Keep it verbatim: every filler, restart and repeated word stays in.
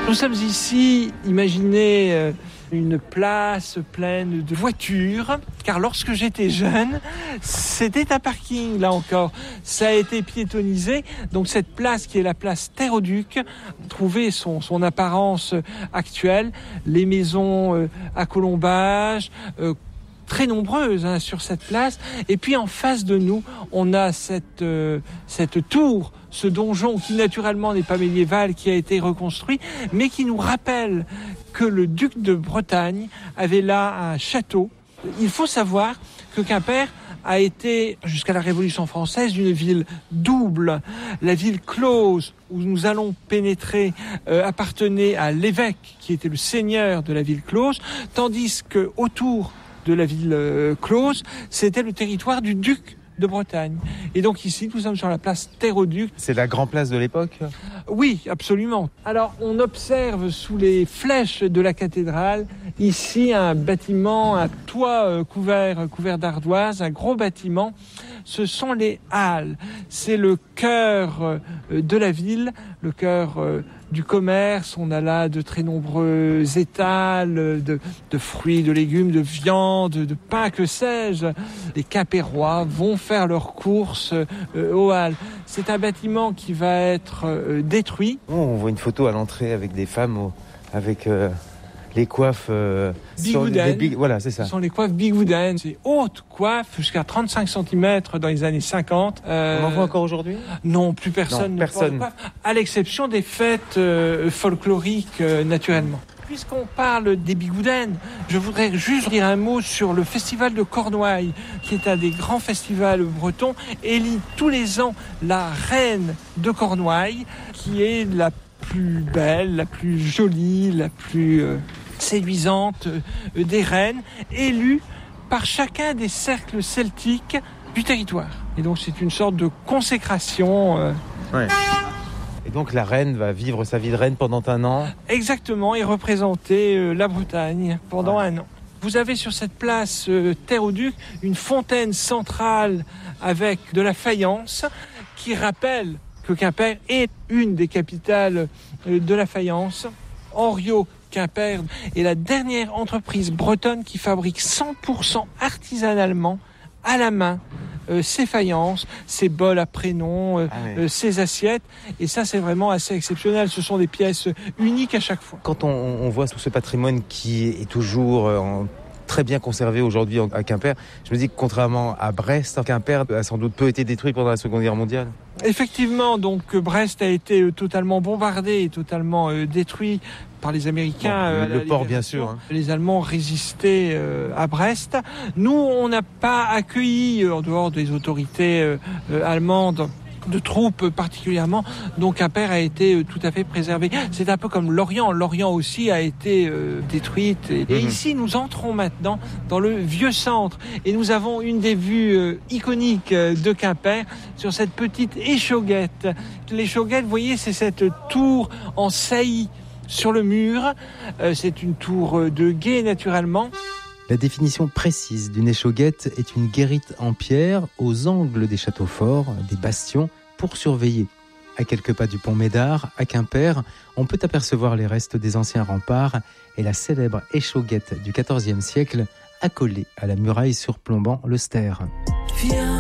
Nous sommes ici, imaginez euh, une place pleine de voitures, car lorsque j'étais jeune, c'était un parking, là encore. Ça a été piétonnisé, donc cette place qui est la place Terre-au-Duc trouvait son, son apparence actuelle. Les maisons euh, à colombage, euh, très nombreuses hein, sur cette place. Et puis en face de nous, on a cette, euh, cette tour, ce donjon qui naturellement n'est pas médiéval, qui a été reconstruit, mais qui nous rappelle que le duc de Bretagne avait là un château. Il faut savoir que Quimper a été, jusqu'à la Révolution française, une ville double. La ville close, où nous allons pénétrer, euh, appartenait à l'évêque, qui était le seigneur de la ville close, tandis que autour de la ville euh, close, c'était le territoire du duc de Bretagne. Et donc ici, nous sommes sur la place Terre-au-Duc. C'est la grande place de l'époque ? Oui, absolument. Alors, on observe sous les flèches de la cathédrale, ici, un bâtiment, un toit euh, couvert, couvert d'ardoise, un gros bâtiment. Ce sont les halles. C'est le cœur euh, de la ville, le cœur euh, du commerce. On a là de très nombreux étals de, de fruits, de légumes, de viande, de pain, que sais-je. Les Quimpérois vont faire leurs courses euh, aux halles. C'est un bâtiment qui va être euh, détruit. Oh, on voit une photo à l'entrée avec des femmes au, avec euh, les coiffes... Euh, Bigouden. Big, voilà, c'est ça. Ce sont les coiffes Bigouden. C'est haute coiffe, jusqu'à trente-cinq centimètres dans les années cinquante. Euh, on en voit encore aujourd'hui ? Non, plus personne non, ne personne. porte de coiffe, à l'exception des fêtes euh, folkloriques, euh, naturellement. Puisqu'on parle des Bigouden, je voudrais juste dire un mot sur le festival de Cornouailles, qui est un des grands festivals bretons, élit tous les ans la reine de Cornouailles, qui est la plus belle, la plus jolie, la plus euh, séduisante euh, des reines, élue par chacun des cercles celtiques du territoire. Et donc c'est une sorte de consécration. Euh, ouais. Et donc la reine va vivre sa vie de reine pendant un an ? Exactement, et représenter euh, la Bretagne pendant ouais. un an. Vous avez sur cette place euh, Terre-au-Duc une fontaine centrale avec de la faïence qui rappelle que Quimper est une des capitales euh, de la faïence. Henriot Quimper est la dernière entreprise bretonne qui fabrique cent pour cent artisanalement, à la main, Euh, ses faïences, ses bols à prénom, euh, ah oui. euh, ses assiettes. Et ça, c'est vraiment assez exceptionnel. Ce sont des pièces uniques à chaque fois. Quand on, on voit tout ce patrimoine qui est toujours en, très bien conservé aujourd'hui à Quimper, je me dis que contrairement à Brest, Quimper a sans doute peu été détruit pendant la Seconde Guerre mondiale. Effectivement, donc Brest a été totalement bombardé et totalement euh, détruit par les Américains. Bon, le euh, port, bien sûr. Hein. Les Allemands résistaient euh, à Brest. Nous, on n'a pas accueilli, euh, en dehors des autorités euh, euh, allemandes, de troupes particulièrement, donc Quimper a été euh, tout à fait préservé. C'est un peu comme Lorient. Lorient aussi a été euh, détruite. Et, mmh. et ici, nous entrons maintenant dans le vieux centre. Et nous avons une des vues euh, iconiques euh, de Quimper sur cette petite échauguette. L'échauguette, vous voyez, c'est cette tour en saillie sur le mur. Euh, c'est une tour de guet, naturellement. La définition précise d'une échauguette est une guérite en pierre aux angles des châteaux forts, des bastions, pour surveiller. À quelques pas du pont Médard, à Quimper, on peut apercevoir les restes des anciens remparts et la célèbre échauguette du quatorzième siècle accolée à la muraille surplombant le Ster. Viens.